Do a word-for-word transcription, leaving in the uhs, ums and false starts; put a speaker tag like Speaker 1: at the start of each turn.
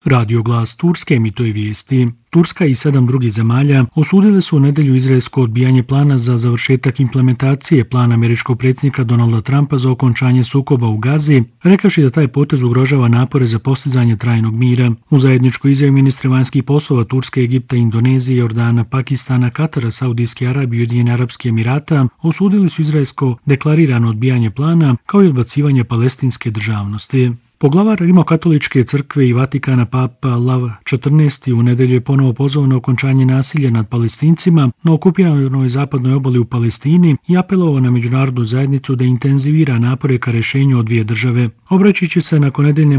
Speaker 1: Radio Glas Turske emituje vijesti. Turska i sedam drugih zemalja osudile su u nedjelju izraelsko odbijanje plana za završetak implementacije plana američkog predsjednika Donalda Trumpa za okončanje sukoba u Gazi, rekavši da taj potez ugrožava napore za postizanje trajnog mira. U zajedničkoj izjavi ministri vanjskih poslova Turske, Egipta, Indonezije, Jordana, Pakistana, Katara, Saudijske Arabije i Ujedinjenih Arapskih Emirata osudili su izraelsko deklarirano odbijanje plana kao i odbacivanje palestinske državnosti. Poglavar Rimokatoličke crkve i Vatikana Papa Lav četrnaesti u nedjelju je ponovo pozvao na okončanje nasilja nad Palestincima na okupiranoj zapadnoj obali u Palestini i apelovao na međunarodnu zajednicu da intenzivira napore ka rješenju od dvije države. Obraćajući se nakon nedjeljne